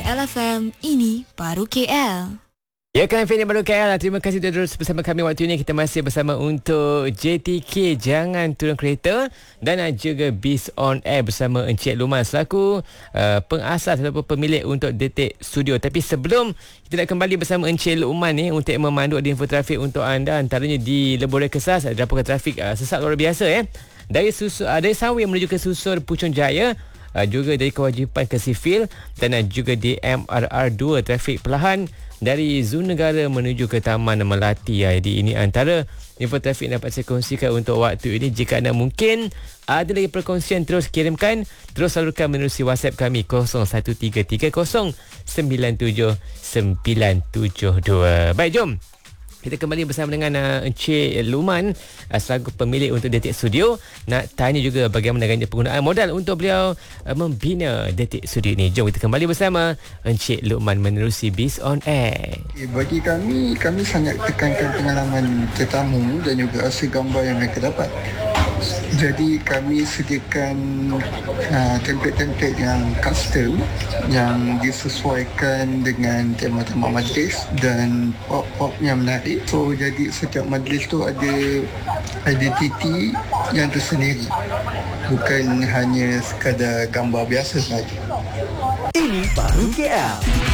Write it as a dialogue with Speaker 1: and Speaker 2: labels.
Speaker 1: LFM, ini baru KL.
Speaker 2: Ya kan, Feni baru KL. Terima kasih terus bersama kami waktu ini. Kita masih bersama untuk JTK Jangan Turun Kereta dan juga Biz on Air bersama Encik Luman selaku pengasas ataupun pemilik untuk Detik Studio. Tapi sebelum kita nak kembali bersama Encik Luman ni untuk memandu info trafik untuk anda, antaranya di Lebuh Kesas ada laporan trafik sesak luar biasa dari Sawi menuju ke Susur Puchong Jaya, juga dari Kewajipan ke Sivil, dan juga di MRR2 trafik perlahan dari Zon Negara menuju ke Taman Melati. Jadi ini antara info trafik yang dapat saya kongsikan untuk waktu ini. Jika anda mungkin ada lagi perkongsian, terus kirimkan, terus salurkan menerusi WhatsApp kami 0133097972. Baik, jom kita kembali bersama dengan Encik Luman selaku pemilik untuk Detik Studio. Nak tanya juga bagaimana ganjar penggunaan modal untuk beliau membina Detik Studio ini. Jom kita kembali bersama Encik Luman menerusi Biz on Air.
Speaker 3: Bagi kami sangat tekankan pengalaman tetamu dan juga hasil gambar yang mereka dapat. Jadi kami sediakan template-template yang custom yang disesuaikan dengan tema-tema majlis dan pop-pop yang menarik. So jadi setiap majlis tu ada identiti yang tersendiri, bukan hanya sekadar gambar biasa saja.
Speaker 4: Ini baru KL.